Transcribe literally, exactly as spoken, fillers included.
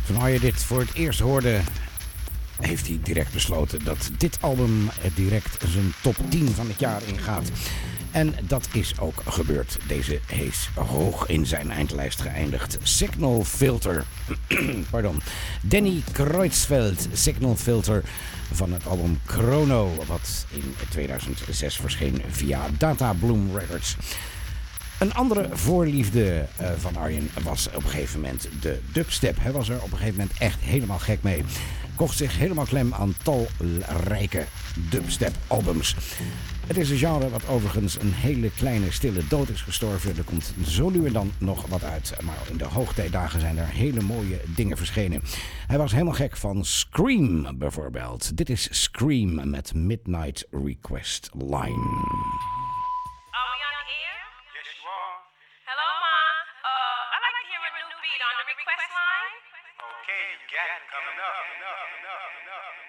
Toen hij dit voor het eerst hoorde, heeft hij direct besloten dat dit album direct zijn top tien van het jaar ingaat. En dat is ook gebeurd. Deze is hoog in zijn eindlijst geëindigd. Signal Filter. Pardon. Danny Kreutzfeldt, Signal Filter van het album Chrono, wat in tweeduizend zes verscheen via Data Bloom Records. Een andere voorliefde uh, van Arjen was op een gegeven moment de dubstep. Hij was er op een gegeven moment echt helemaal gek mee. Kocht zich helemaal klem aan talrijke dubstep albums. Het is een genre wat overigens een hele kleine stille dood is gestorven. Er komt zo nu en dan nog wat uit. Maar in de hoogtijdagen zijn er hele mooie dingen verschenen. Hij was helemaal gek van Scream bijvoorbeeld. Dit is Scream met Midnight Request Line. Okay, you got it coming up.